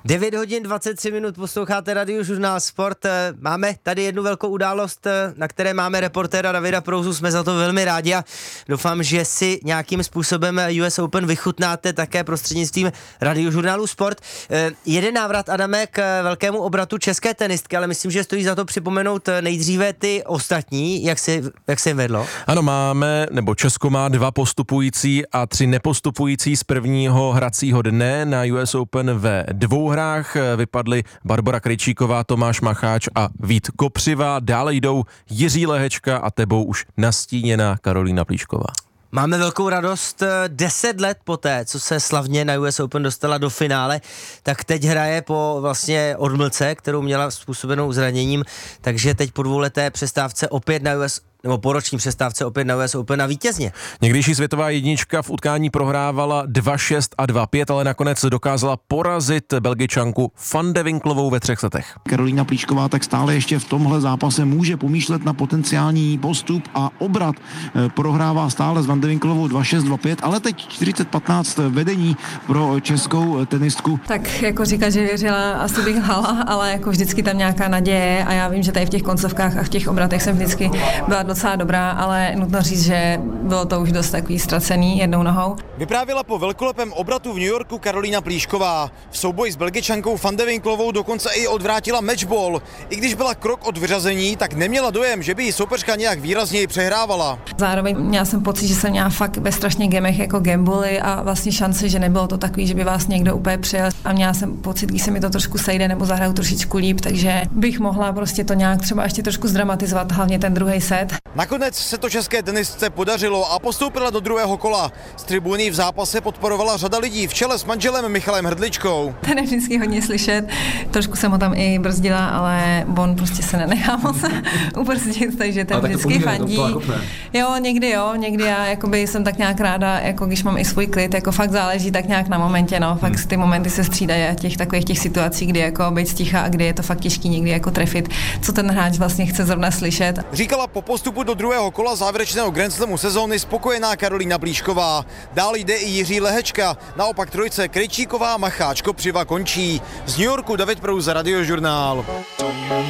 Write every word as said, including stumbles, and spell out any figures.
devět hodin dvacet tři minut, posloucháte Radiožurnál Sport. Máme tady jednu velkou událost, na které máme reportéra Davida Prouzu, jsme za to velmi rádi a doufám, že si nějakým způsobem U S Open vychutnáte také prostřednictvím Radiožurnálu Sport. Jeden návrat, Adame, k velkému obratu české tenistky, ale myslím, že stojí za to připomenout nejdříve ty ostatní, jak se, jak se jim vedlo. Ano, máme, nebo Česko má dva postupující a tři nepostupující z prvního hracího dne na U S Open ve dvou hrách. Vypadly Barbora Krejčíková, Tomáš Macháč a Vít Kopřiva. Dále jdou Jiří Lehečka a tebou už nastíněná Karolína Plíšková. Máme velkou radost, deset let poté, co se slavně na U S Open dostala do finále, tak teď hraje po vlastně odmlce, kterou měla způsobenou zraněním, takže teď po dvouleté přestávce opět na U S nebo po roční přestávce opět na U S Open a vítězně. Někdejší světová jednička v utkání prohrávala dva šest a dva pět, ale nakonec dokázala porazit Belgičanku Van de Winklovou ve třech setech. Karolína Plíšková tak stále ještě v tomhle zápase může pomýšlet na potenciální postup a obrat. Prohrává stále s Van de Winklovou dva šest dva pět, ale teď čtyřicet patnáct vedení pro českou tenistku. Tak jako říkat, že věřila, asi bych lhala, ale jako vždycky tam nějaká naděje a já vím, že tady v těch koncovkách a v těch obratech jsem vždycky byla docela dobrá, ale nutno říct, že bylo to už dost takový ztracený jednou nohou. Vyprávěla po velkolepém obratu v New Yorku Karolína Plíšková. V souboji s Belgičankou Van de Winklovou dokonce i odvrátila matchball. I když byla krok od vyřazení, tak neměla dojem, že by ji soupeřka nějak výrazněji přehrávala. Zároveň měla jsem pocit, že jsem měla fakt ve strašně gemech jako gambly a vlastně šance, že nebylo to takový, že by vás někdo úplně přijel. A měla jsem pocit, když se mi to trošku sejde nebo zahraju trošičku líp, takže bych mohla prostě to nějak třeba ještě trošku zdramatizovat, hlavně ten druhý set. Nakonec se to české tenistce podařilo a postoupila do druhého kola. Z tribuny v zápase podporovala řada lidí v čele s manželem Michalem Hrdličkou. Ten je vždycky hodně slyšet, trošku jsem ho tam i brzdila, ale on prostě se nenechá moc ubrzdit, takže ten vždycky fandí. Jo, někdy jo, někdy já jakoby jsem tak nějak ráda, jako když mám i svůj klid, jako fakt záleží tak nějak na momentě, no, fakt hmm. ty momenty se střídají a těch takových těch situací, kdy jako být sticha a kdy je to fakt těžký někdy jako trefit, co ten hráč vlastně chce zrovna slyšet. Říkala po postupu do druhého kola závěrečného Grand Slamu sezóny spokojená Karolína Plíšková. Dál jde i Jiří Lehečka, naopak trojce Krejčíková, Macháč, Kopřiva končí. Z New Yorku David Prouza, Radiožurnál.